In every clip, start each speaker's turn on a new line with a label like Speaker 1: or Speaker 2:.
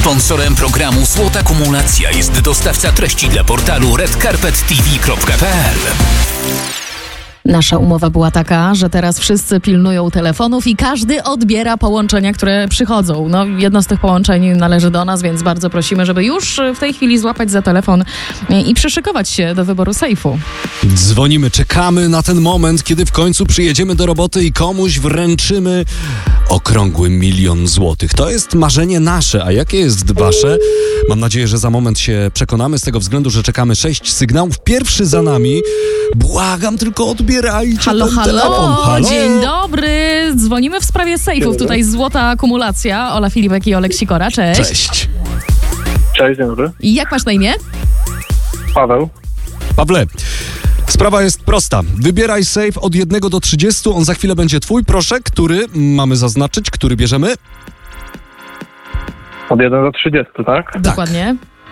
Speaker 1: Sponsorem programu Złota Kumulacja jest dostawca treści dla portalu redcarpettv.pl.
Speaker 2: Nasza umowa była taka, że teraz wszyscy pilnują telefonów i każdy odbiera połączenia, które przychodzą. No, jedno z tych połączeń należy do nas, więc bardzo prosimy, żeby już w tej chwili złapać za telefon i przyszykować się do wyboru sejfu.
Speaker 3: Dzwonimy, czekamy na ten moment, kiedy w końcu przyjedziemy do roboty i komuś wręczymy okrągły 1 000 000 złotych. To jest marzenie nasze, a jakie jest wasze? Mam nadzieję, że za moment się przekonamy z tego względu, że czekamy 6 sygnałów. Pierwszy za nami. Błagam, tylko odbierajcie
Speaker 2: Halo,
Speaker 3: ten
Speaker 2: halo,
Speaker 3: telefon. Halo,
Speaker 2: dzień dobry. Dzwonimy w sprawie sejfów. Tutaj Złota Kumulacja. Ola Filipek i Olek Sikora. Cześć.
Speaker 3: Cześć.
Speaker 4: Cześć, dzień dobry.
Speaker 2: I jak masz na imię?
Speaker 4: Paweł.
Speaker 3: Pawle, sprawa jest prosta. Wybieraj safe od 1 do 30. On za chwilę będzie twój. Proszę, który mamy zaznaczyć, który bierzemy?
Speaker 4: Od 1 do 30, tak?
Speaker 2: Dokładnie.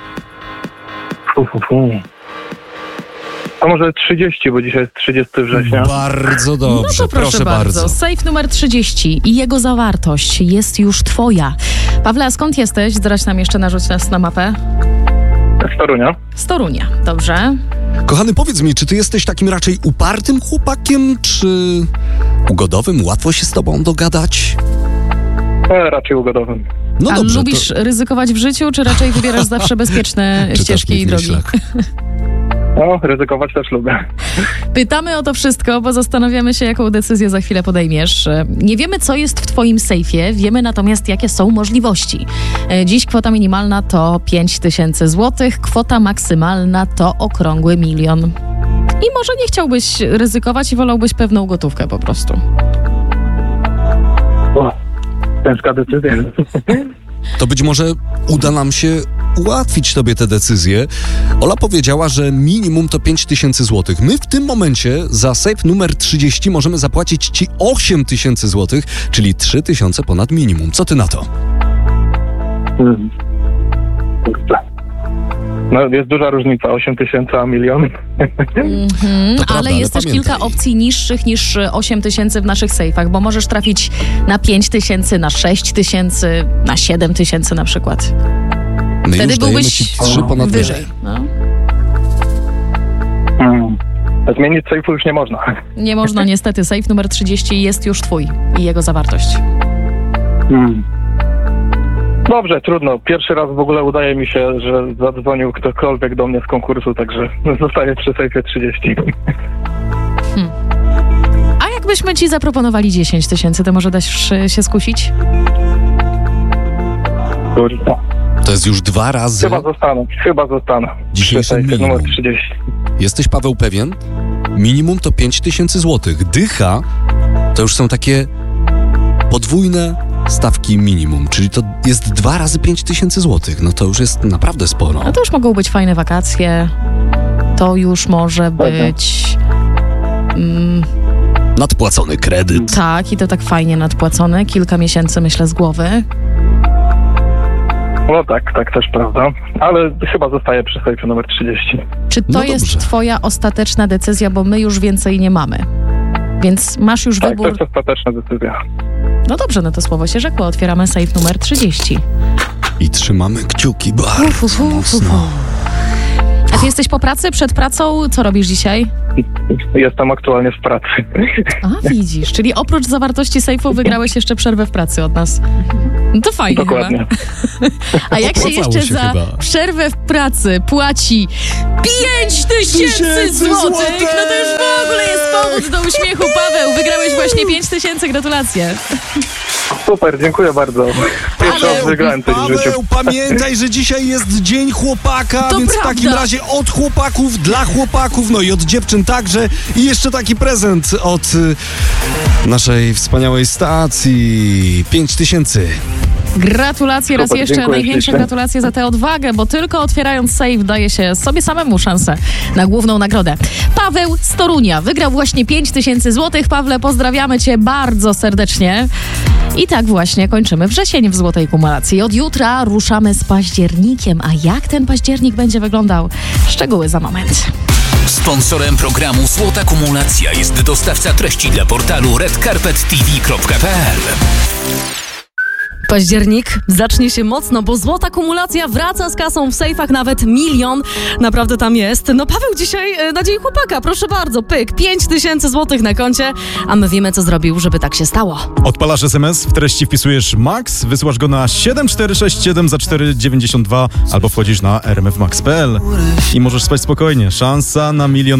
Speaker 4: A może 30, bo dzisiaj jest 30 września.
Speaker 3: Bardzo dobrze,
Speaker 2: No to proszę bardzo. Sejf numer 30 i jego zawartość jest już twoja. Pawle, a skąd jesteś? Zdradź nam jeszcze, narzuć nas na mapę.
Speaker 4: Z Torunia.
Speaker 2: Z Torunia, dobrze.
Speaker 3: Kochany, powiedz mi, czy ty jesteś takim raczej upartym chłopakiem, czy ugodowym? Łatwo się z tobą dogadać?
Speaker 4: Raczej ugodowym.
Speaker 3: No
Speaker 2: A
Speaker 3: dobrze,
Speaker 2: lubisz ryzykować w życiu, czy raczej wybierasz zawsze bezpieczne
Speaker 3: Czytasz
Speaker 2: ścieżki
Speaker 3: mi
Speaker 2: i
Speaker 3: w
Speaker 2: drogi?
Speaker 3: myślach.
Speaker 4: No, ryzykować też lubię.
Speaker 2: Pytamy o to wszystko, bo zastanawiamy się, jaką decyzję za chwilę podejmiesz. Nie wiemy, co jest w twoim sejfie, wiemy natomiast, jakie są możliwości. Dziś kwota minimalna to 5 000 złotych, kwota maksymalna to okrągły 1 000 000. I może nie chciałbyś ryzykować i wolałbyś pewną gotówkę po prostu.
Speaker 4: O, ciężka decyzja.
Speaker 3: To być może uda nam się ułatwić tobie tę decyzję. Ola powiedziała, że minimum to 5 000 złotych. My w tym momencie za safe numer 30 możemy zapłacić ci 8 000 złotych, czyli 3 000 ponad minimum. Co ty na to?
Speaker 4: No, jest duża różnica, 8 000 a 1 000 000.
Speaker 3: To prawda,
Speaker 2: Ale jest też
Speaker 3: pamiętaj.
Speaker 2: kilka opcji niższych niż 8 000 w naszych sejfach, bo możesz trafić na 5 000, na 6 000, na 7 000 na przykład.
Speaker 3: My
Speaker 2: Wtedy
Speaker 3: już dajemy
Speaker 2: byłbyś
Speaker 3: ci 3 ponad
Speaker 2: wyżej. No.
Speaker 4: Zmienić sejfu już nie można.
Speaker 2: Nie można niestety. Sejf numer 30 jest już twój i jego zawartość.
Speaker 4: Dobrze, trudno. Pierwszy raz w ogóle udaje mi się, że zadzwonił ktokolwiek do mnie z konkursu, także zostaję przy sejfie 30.
Speaker 2: A jakbyśmy ci zaproponowali 10 000, to może dasz się skusić?
Speaker 4: Kurwa.
Speaker 3: To jest już 2 razy.
Speaker 4: Chyba zostanę.
Speaker 3: Dzisiejsze
Speaker 4: Przy sejfie
Speaker 3: minimum.
Speaker 4: numer 30.
Speaker 3: Jesteś, Paweł, pewien? Minimum to 5 000 złotych. Dycha to już są takie podwójne stawki minimum, czyli to jest 2 razy 5 000 złotych. No to już jest naprawdę sporo.
Speaker 2: No to już mogą być fajne wakacje. To już może być...
Speaker 3: Nadpłacony kredyt.
Speaker 2: Tak, i to tak fajnie nadpłacone. Kilka miesięcy, myślę, z głowy.
Speaker 4: No tak też prawda. Ale chyba zostaję przy sejfie numer 30.
Speaker 2: Czy to
Speaker 3: No
Speaker 2: jest
Speaker 3: dobrze.
Speaker 2: twoja ostateczna decyzja, bo my już więcej nie mamy? Więc masz już
Speaker 4: Tak, to
Speaker 2: wybór.
Speaker 4: jest ostateczna decyzja.
Speaker 2: No dobrze, no to słowo się rzekło. Otwieramy sejf numer 30.
Speaker 3: I trzymamy kciuki bardzo mocno.
Speaker 2: A ty jesteś po pracy, przed pracą? Co robisz dzisiaj?
Speaker 4: Jestem aktualnie w pracy.
Speaker 2: A, widzisz, czyli oprócz zawartości sejfu wygrałeś jeszcze przerwę w pracy od nas. No to fajnie
Speaker 4: Dokładnie.
Speaker 2: chyba. A jak się
Speaker 3: Opłacało
Speaker 2: jeszcze
Speaker 3: się
Speaker 2: za
Speaker 3: chyba.
Speaker 2: przerwę w pracy płaci 5 000 złotych, no to już w ogóle jest powód do uśmiechu. Paweł, wygrałeś właśnie 5 000, gratulacje.
Speaker 4: Super, dziękuję bardzo. Pierwszy raz wygrałem coś w życiu.
Speaker 3: Paweł, pamiętaj, że dzisiaj jest Dzień Chłopaka,
Speaker 2: To
Speaker 3: więc
Speaker 2: prawda.
Speaker 3: w takim razie od chłopaków, dla chłopaków, no i od dziewczyn także. I jeszcze taki prezent od naszej wspaniałej stacji. 5 000.
Speaker 2: Gratulacje raz
Speaker 4: Super,
Speaker 2: jeszcze,
Speaker 4: dziękuję
Speaker 2: największe
Speaker 4: ślicznie.
Speaker 2: gratulacje za tę odwagę, bo tylko otwierając sejf daje się sobie samemu szansę na główną nagrodę. Paweł z Torunia wygrał właśnie 5 000 złotych. Pawle, pozdrawiamy cię bardzo serdecznie. I tak właśnie kończymy wrzesień w Złotej Kumulacji. Od jutra ruszamy z październikiem, a jak ten październik będzie wyglądał? Szczegóły za moment.
Speaker 1: Sponsorem programu Złota Kumulacja jest dostawca treści dla portalu redcarpettv.pl.
Speaker 2: Październik zacznie się mocno, bo złota kumulacja wraca z kasą w sejfach, nawet 1 000 000 naprawdę tam jest. No Paweł dzisiaj na dzień chłopaka, proszę bardzo, pyk, 5000 złotych na koncie, a my wiemy, co zrobił, żeby tak się stało.
Speaker 5: Odpalasz SMS, w treści wpisujesz MAX, wysyłasz go na 7467 za 4,92 albo wchodzisz na rmfmax.pl i możesz spać spokojnie. Szansa na 1 000 000